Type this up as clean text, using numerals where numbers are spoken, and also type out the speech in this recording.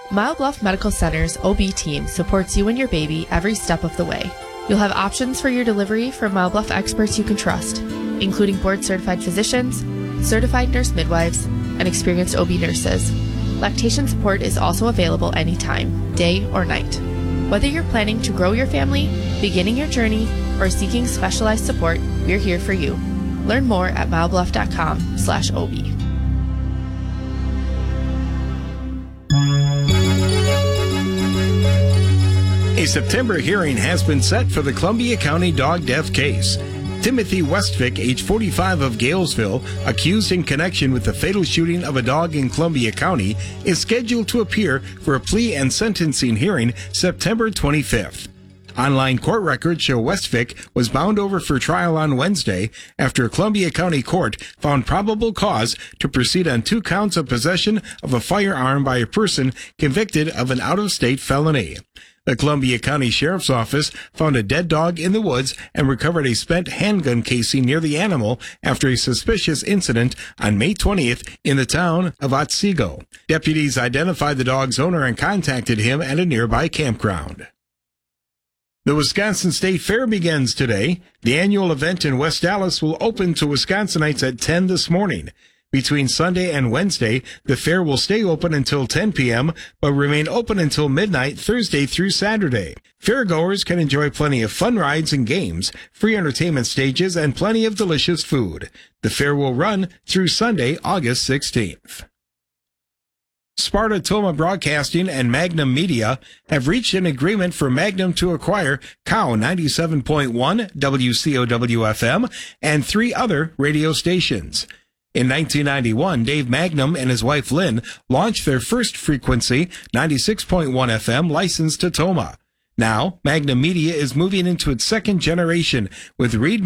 Mile Bluff Medical Center's OB team supports you and your baby every step of the way. You'll have options for your delivery from Mile Bluff experts you can trust, including board-certified physicians, certified nurse midwives, and experienced OB nurses. Lactation support is also available anytime, day or night. Whether you're planning to grow your family, beginning your journey, or seeking specialized support, we're here for you. Learn more at milebluff.com/OB. A September hearing has been set for the Columbia County dog death case. Timothy Westvick, age 45 of Galesville, accused in connection with the fatal shooting of a dog in Columbia County, is scheduled to appear for a plea and sentencing hearing September 25th. Online court records show Westvick was bound over for trial on Wednesday after a Columbia County court found probable cause to proceed on 2 counts of possession of a firearm by a person convicted of an out-of-state felony. The Columbia County Sheriff's Office found a dead dog in the woods and recovered a spent handgun casing near the animal after a suspicious incident on May 20th in the town of Otsego. Deputies identified the dog's owner and contacted him at a nearby campground. The Wisconsin State Fair begins today. The annual event in West Allis will open to Wisconsinites at 10 this morning. Between Sunday and Wednesday, the fair will stay open until 10 p.m., but remain open until midnight Thursday through Saturday. Fairgoers can enjoy plenty of fun rides and games, free entertainment stages, and plenty of delicious food. The fair will run through Sunday, August 16th. Sparta Toma Broadcasting and Magnum Media have reached an agreement for Magnum to acquire KOW 97.1 WCOW-FM and 3 other radio stations. In 1991, Dave Magnum and his wife Lynn launched their first frequency, 96.1 FM, licensed to Toma. Now, Magnum Media is moving into its second generation with Reed